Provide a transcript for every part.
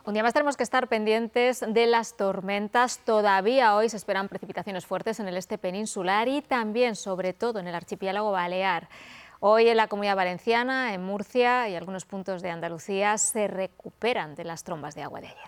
Un día más tenemos que estar pendientes de las tormentas. Todavía hoy se esperan precipitaciones fuertes en el este peninsular y también, sobre todo, en el archipiélago balear. Hoy en la Comunidad Valenciana, en Murcia y algunos puntos de Andalucía se recuperan de las trombas de agua de ayer.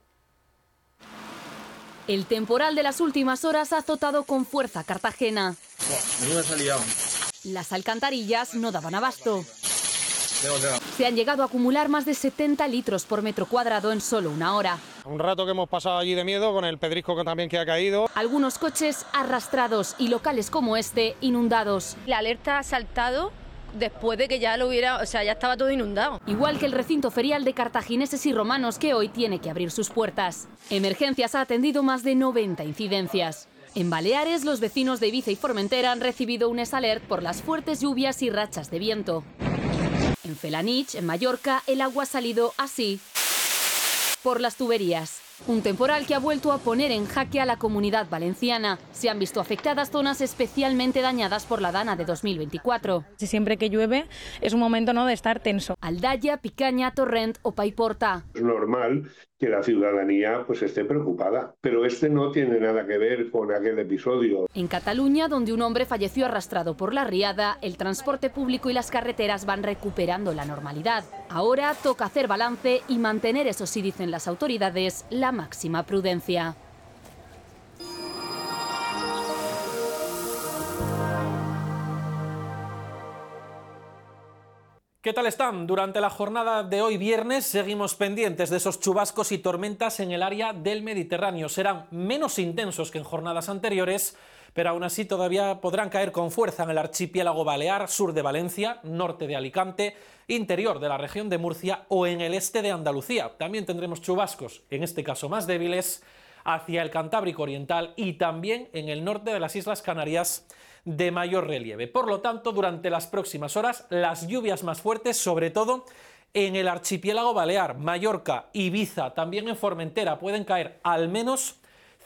El temporal de las últimas horas ha azotado con fuerza Cartagena. Menuda se ha liado. Las alcantarillas no daban abasto. Se han llegado a acumular más de 70 litros por metro cuadrado en solo una hora. Un rato que hemos pasado allí de miedo con el pedrisco que ha caído. Algunos coches arrastrados y locales como este inundados. La alerta ha saltado después de que ya ya estaba todo inundado. Igual que el recinto ferial de cartagineses y romanos, que hoy tiene que abrir sus puertas. Emergencias ha atendido más de 90 incidencias. En Baleares, los vecinos de Ibiza y Formentera han recibido un alert por las fuertes lluvias y rachas de viento. En Felanich, en Mallorca, el agua ha salido así por las tuberías. Un temporal que ha vuelto a poner en jaque a la Comunidad Valenciana. Se han visto afectadas zonas especialmente dañadas por la Dana de 2024. Siempre que llueve es un momento, ¿no?, de estar tenso. Aldaya, Picaña, Torrent o Paiporta. Es normal que la ciudadanía esté preocupada, pero no tiene nada que ver con aquel episodio. En Cataluña, donde un hombre falleció arrastrado por la riada, el transporte público y las carreteras van recuperando la normalidad. Ahora toca hacer balance y mantener, eso sí dicen las autoridades, la máxima prudencia. ¿Qué tal están? Durante la jornada de hoy viernes seguimos pendientes de esos chubascos y tormentas en el área del Mediterráneo. Serán menos intensos que en jornadas anteriores, pero aún así todavía podrán caer con fuerza en el archipiélago balear, sur de Valencia, norte de Alicante, interior de la región de Murcia o en el este de Andalucía. También tendremos chubascos, en este caso más débiles, hacia el Cantábrico Oriental y también en el norte de las Islas Canarias de mayor relieve. Por lo tanto, durante las próximas horas, las lluvias más fuertes, sobre todo en el archipiélago balear, Mallorca, Ibiza, también en Formentera, pueden caer al menos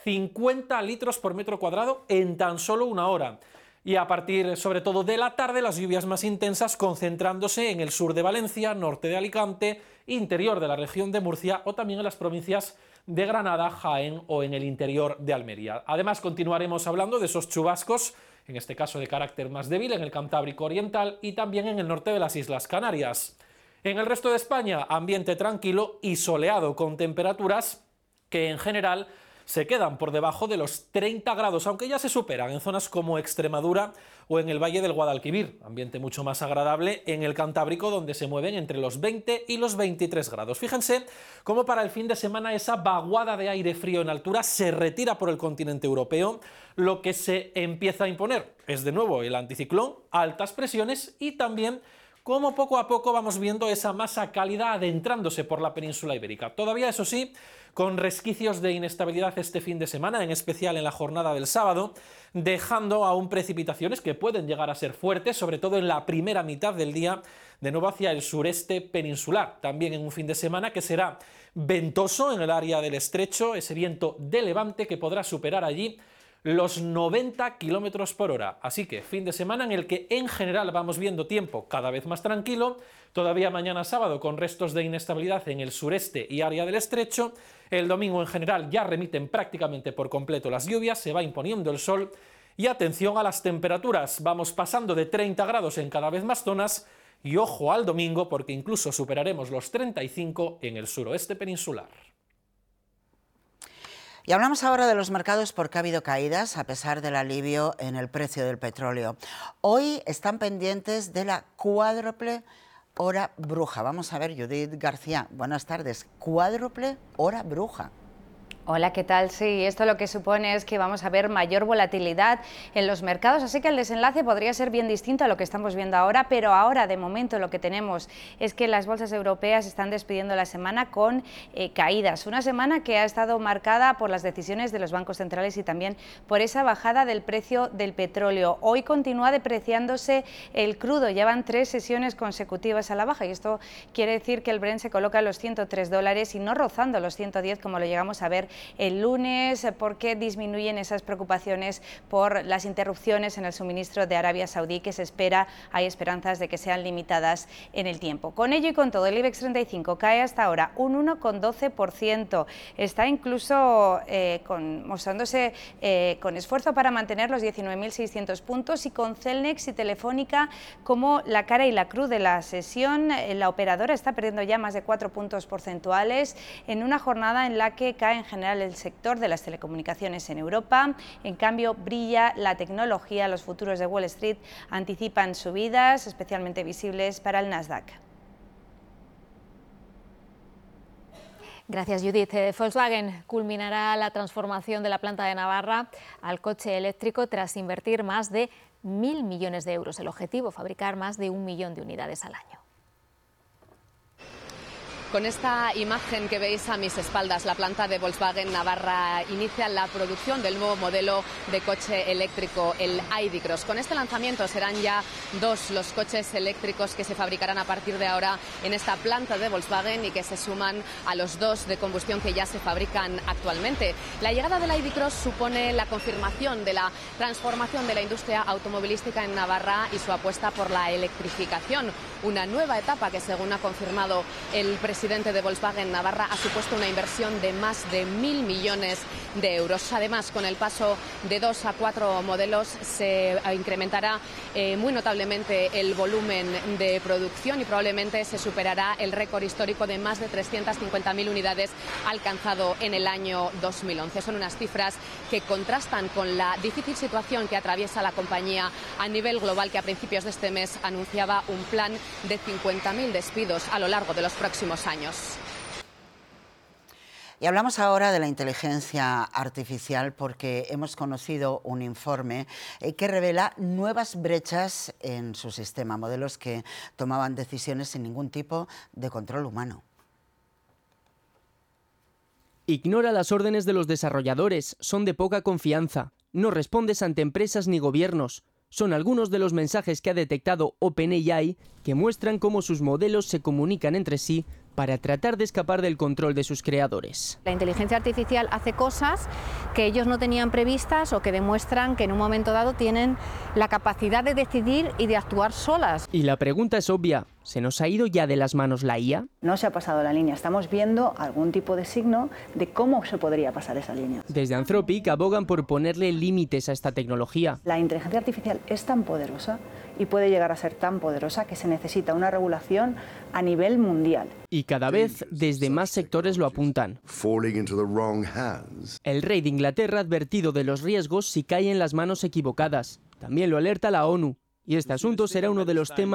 50 litros por metro cuadrado en tan solo una hora. Y a partir, sobre todo, de la tarde, las lluvias más intensas concentrándose en el sur de Valencia, norte de Alicante, interior de la región de Murcia o también en las provincias de Granada, Jaén o en el interior de Almería. Además, continuaremos hablando de esos chubascos, en este caso de carácter más débil, en el Cantábrico Oriental y también en el norte de las Islas Canarias. En el resto de España, ambiente tranquilo y soleado, con temperaturas que en general se quedan por debajo de los 30 grados, aunque ya se superan en zonas como Extremadura o en el Valle del Guadalquivir. Ambiente mucho más agradable en el Cantábrico, donde se mueven entre los 20 y los 23 grados. Fíjense cómo para el fin de semana esa vaguada de aire frío en altura se retira por el continente europeo. Lo que se empieza a imponer es de nuevo el anticiclón, altas presiones y también cómo poco a poco vamos viendo esa masa cálida adentrándose por la península ibérica. Todavía, eso sí, con resquicios de inestabilidad este fin de semana, en especial en la jornada del sábado, dejando aún precipitaciones que pueden llegar a ser fuertes, sobre todo en la primera mitad del día, de nuevo hacia el sureste peninsular. También en un fin de semana que será ventoso en el área del estrecho, ese viento de levante que podrá superar allí los 90 kilómetros por hora. Así que fin de semana en el que en general vamos viendo tiempo cada vez más tranquilo, todavía mañana sábado con restos de inestabilidad en el sureste y área del estrecho. El domingo en general ya remiten prácticamente por completo las lluvias, se va imponiendo el sol y atención a las temperaturas, vamos pasando de 30 grados en cada vez más zonas y ojo al domingo porque incluso superaremos los 35 en el suroeste peninsular. Y hablamos ahora de los mercados porque ha habido caídas a pesar del alivio en el precio del petróleo. Hoy están pendientes de la cuádruple hora bruja. Vamos a ver, Judith García, buenas tardes. Cuádruple hora bruja. Hola, ¿qué tal? Sí, esto lo que supone es que vamos a ver mayor volatilidad en los mercados, así que el desenlace podría ser bien distinto a lo que estamos viendo ahora, pero ahora de momento lo que tenemos es que las bolsas europeas están despidiendo la semana con caídas, una semana que ha estado marcada por las decisiones de los bancos centrales y también por esa bajada del precio del petróleo. Hoy continúa depreciándose el crudo, llevan 3 sesiones consecutivas a la baja y esto quiere decir que el Brent se coloca en los $103 y no rozando los 110 como lo llegamos a ver el lunes porque disminuyen esas preocupaciones por las interrupciones en el suministro de Arabia Saudí que hay esperanzas de que sean limitadas en el tiempo. Con ello y con todo, el IBEX 35 cae hasta ahora un 1,12%. Está incluso mostrándose con esfuerzo para mantener los 19.600 puntos y con Celnex y Telefónica como la cara y la cruz de la sesión. La operadora está perdiendo ya más de 4 puntos porcentuales en una jornada en la que cae en general el sector de las telecomunicaciones en Europa. En cambio, brilla la tecnología. Los futuros de Wall Street anticipan subidas, especialmente visibles para el Nasdaq. Gracias, Judith. Volkswagen culminará la transformación de la planta de Navarra al coche eléctrico tras invertir más de 1.000 millones de euros. El objetivo, fabricar más de 1 millón de unidades al año. Con esta imagen que veis a mis espaldas, la planta de Volkswagen Navarra inicia la producción del nuevo modelo de coche eléctrico, el ID.Cross. Con este lanzamiento serán ya 2 los coches eléctricos que se fabricarán a partir de ahora en esta planta de Volkswagen y que se suman a los 2 de combustión que ya se fabrican actualmente. La llegada del ID.Cross supone la confirmación de la transformación de la industria automovilística en Navarra y su apuesta por la electrificación. Una nueva etapa que, según ha confirmado el presidente de Volkswagen Navarra, ha supuesto una inversión de más de 1.000 millones de euros. Además, con el paso de 2 a 4 modelos se incrementará muy notablemente el volumen de producción y probablemente se superará el récord histórico de más de 350.000 unidades alcanzado en el año 2011. Son unas cifras que contrastan con la difícil situación que atraviesa la compañía a nivel global, que a principios de este mes anunciaba un plan de 50.000 despidos a lo largo de los próximos años. Y hablamos ahora de la inteligencia artificial porque hemos conocido un informe que revela nuevas brechas en su sistema, modelos que tomaban decisiones sin ningún tipo de control humano. Ignora las órdenes de los desarrolladores, son de poca confianza, no respondes ante empresas ni gobiernos. Son algunos de los mensajes que ha detectado OpenAI que muestran cómo sus modelos se comunican entre sí para tratar de escapar del control de sus creadores. La inteligencia artificial hace cosas que ellos no tenían previstas o que demuestran que en un momento dado tienen la capacidad de decidir y de actuar solas. Y la pregunta es obvia, ¿se nos ha ido ya de las manos la IA? No se ha pasado la línea, estamos viendo algún tipo de signo de cómo se podría pasar esa línea. Desde Anthropic abogan por ponerle límites a esta tecnología. La inteligencia artificial es tan poderosa y puede llegar a ser tan poderosa que se necesita una regulación a nivel mundial. Y cada vez desde más sectores lo apuntan. El rey de Inglaterra ha advertido de los riesgos si cae en las manos equivocadas. También lo alerta la ONU. Y este asunto será uno de los temas